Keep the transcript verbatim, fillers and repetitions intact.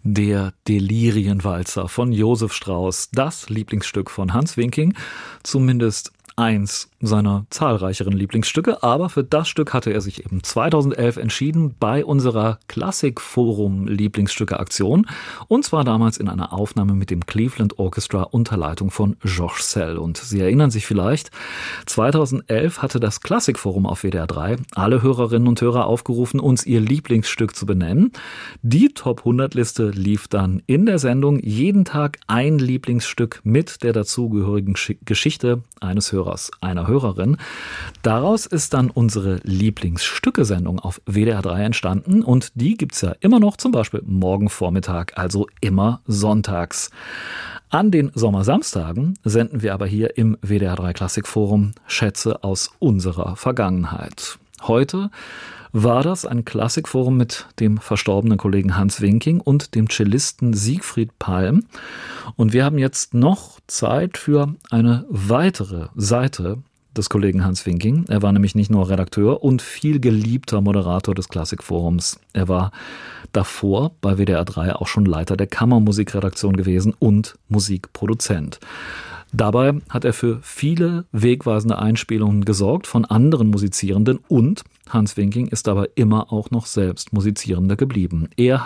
Der Delirienwalzer von Josef Strauss, das Lieblingsstück von Hans Winking, zumindest eins seiner zahlreicheren Lieblingsstücke, aber für das Stück hatte er sich eben zweitausendelf entschieden bei unserer Klassikforum-Lieblingsstücke-Aktion, und zwar damals in einer Aufnahme mit dem Cleveland Orchestra unter Leitung von Georges Szell. Und Sie erinnern sich vielleicht, zweitausendelf hatte das Klassikforum auf W D R drei alle Hörerinnen und Hörer aufgerufen, uns ihr Lieblingsstück zu benennen. Die Top hundert Liste lief dann in der Sendung, jeden Tag ein Lieblingsstück mit der dazugehörigen Geschichte eines Hörers, einer Hörerin. Daraus ist dann unsere Lieblingsstücke-Sendung auf W D R drei entstanden, und die gibt's ja immer noch, zum Beispiel morgen Vormittag, also immer sonntags. An den Sommersamstagen senden wir aber hier im W D R drei Klassikforum Schätze aus unserer Vergangenheit. Heute war das ein Klassikforum mit dem verstorbenen Kollegen Hans Winking und dem Cellisten Siegfried Palm. Und wir haben jetzt noch Zeit für eine weitere Seite des Kollegen Hans Winking. Er war nämlich nicht nur Redakteur und viel geliebter Moderator des Klassikforums. Er war davor bei W D R drei auch schon Leiter der Kammermusikredaktion gewesen und Musikproduzent. Dabei hat er für viele wegweisende Einspielungen gesorgt von anderen Musizierenden, und Hans Winking ist dabei immer auch noch selbst Musizierender geblieben. Er